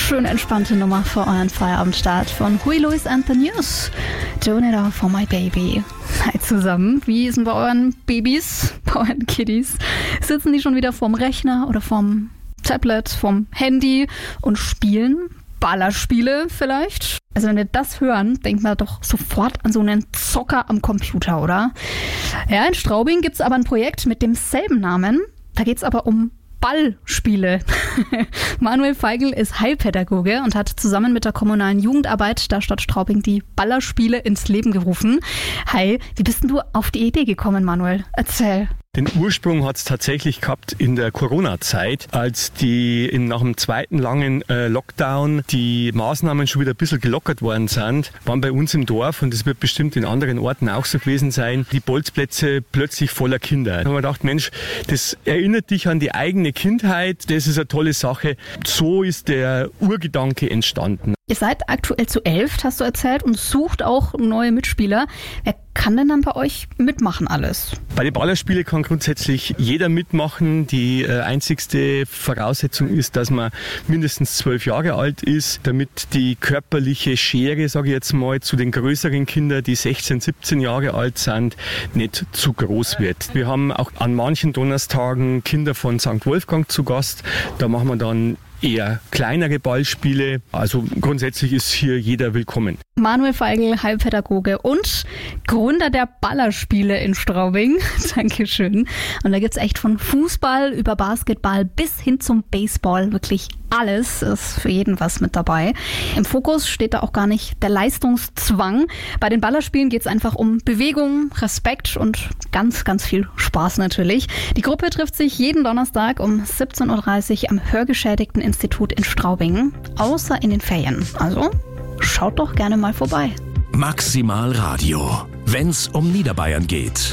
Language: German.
schön entspannte Nummer für euren Feierabendstart von Huey Lewis and the News. Doing it all for my baby. Hi zusammen, wie ist denn bei euren Babys, bei euren Kiddies? Sitzen die schon wieder vorm Rechner oder vorm Tablet, vom Handy und spielen Ballerspiele vielleicht? Also wenn wir das hören, denkt man doch sofort an so einen Zocker am Computer, oder? Ja, in Straubing gibt es aber ein Projekt mit demselben Namen. Da geht es aber um Ballspiele. Manuel Feigl ist Heilpädagoge und hat zusammen mit der kommunalen Jugendarbeit der Stadt Straubing die Ballerspiele ins Leben gerufen. Hi, wie bist denn du auf die Idee gekommen, Manuel? Erzähl. Den Ursprung hat es tatsächlich gehabt in der Corona-Zeit, als nach dem zweiten langen Lockdown die Maßnahmen schon wieder ein bisschen gelockert worden sind, waren bei uns im Dorf, und das wird bestimmt in anderen Orten auch so gewesen sein, die Bolzplätze plötzlich voller Kinder. Da haben wir gedacht, Mensch, das erinnert dich an die eigene Kindheit, das ist eine tolle Sache. So ist der Urgedanke entstanden. Ihr seid aktuell zu 11, hast du erzählt, und sucht auch neue Mitspieler. Wer kann denn dann bei euch mitmachen alles? Bei den Ballerspielen kann grundsätzlich jeder mitmachen. Die einzigste Voraussetzung ist, dass man mindestens 12 Jahre alt ist, damit die körperliche Schere, sage ich jetzt mal, zu den größeren Kindern, die 16, 17 Jahre alt sind, nicht zu groß wird. Wir haben auch an manchen Donnerstagen Kinder von St. Wolfgang zu Gast. Da machen wir dann eher kleinere Ballspiele. Also grundsätzlich ist hier jeder willkommen. Manuel Feigl, Heilpädagoge und Gründer der Ballerspiele in Straubing. Dankeschön. Und da gibt's echt von Fußball über Basketball bis hin zum Baseball wirklich alles. Ist für jeden was mit dabei. Im Fokus steht da auch gar nicht der Leistungszwang. Bei den Ballerspielen geht's einfach um Bewegung, Respekt und ganz, ganz viel Spaß natürlich. Die Gruppe trifft sich jeden Donnerstag um 17.30 Uhr am Hörgeschädigten Institut in Straubing. Außer in den Ferien. Also schaut doch gerne mal vorbei. Maximal Radio, wenn's um Niederbayern geht.